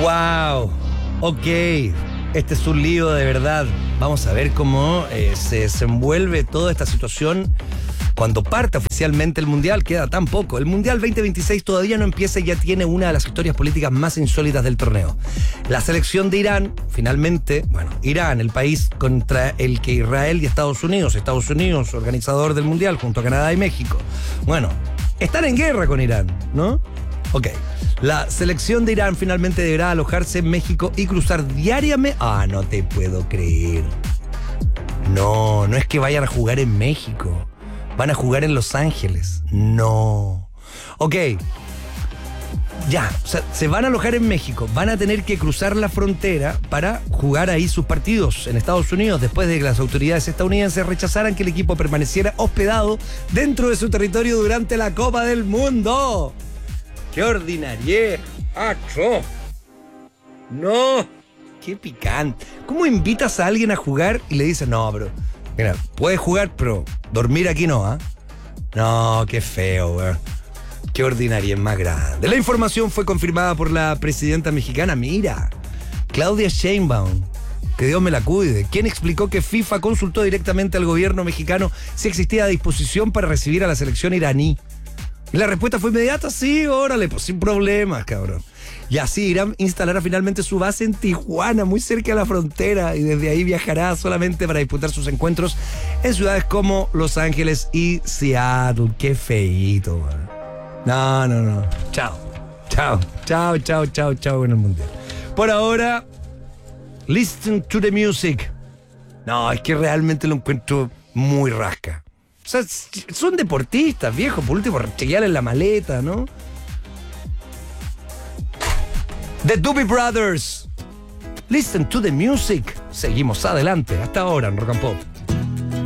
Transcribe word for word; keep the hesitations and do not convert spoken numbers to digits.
Wow, ok, este es un lío de verdad. Vamos a ver cómo eh, se desenvuelve toda esta situación cuando parte oficialmente el Mundial. Queda tan poco. El Mundial veinte veintiséis todavía no empieza y ya tiene una de las historias políticas más insólitas del torneo. La selección de Irán, finalmente, bueno, Irán, el país contra el que Israel y Estados Unidos, Estados Unidos, organizador del Mundial, junto a Canadá y México, bueno, están en guerra con Irán, ¿no? Ok. La selección de Irán finalmente deberá alojarse en México y cruzar diariamente. Ah, no te puedo creer. No, no es que vayan a jugar en México. Van a jugar en Los Ángeles. No. Ok. Ya, o sea, se van a alojar en México. Van a tener que cruzar la frontera para jugar ahí sus partidos en Estados Unidos después de que las autoridades estadounidenses rechazaran que el equipo permaneciera hospedado dentro de su territorio durante la Copa del Mundo. ¡Qué ordinariedad! ¡Acho! ¡No! ¡Qué picante! ¿Cómo invitas a alguien a jugar y le dices, no, bro, mira, puedes jugar, pero dormir aquí no, ¿ah? ¿eh? No, qué feo, weón. Qué ordinariedad más grande. La información fue confirmada por la presidenta mexicana, mira, Claudia Sheinbaum, que Dios me la cuide, quien explicó que FIFA consultó directamente al gobierno mexicano si existía disposición para recibir a la selección iraní. Y la respuesta fue inmediata, sí, órale, pues sin problemas, cabrón. Y así Irán instalará finalmente su base en Tijuana, muy cerca de la frontera, y desde ahí viajará solamente para disputar sus encuentros en ciudades como Los Ángeles y Seattle. Qué feíto, man. No, no, no. Chao. Chao, chao, chao, chao, chao en el Mundial. Por ahora, listen to the music. No, es que realmente lo encuentro muy rasca. O sea, son deportistas, viejo, por último, chequearles la maleta, ¿no? The Doobie Brothers. Listen to the music. Seguimos adelante, hasta ahora en Rock and Pop.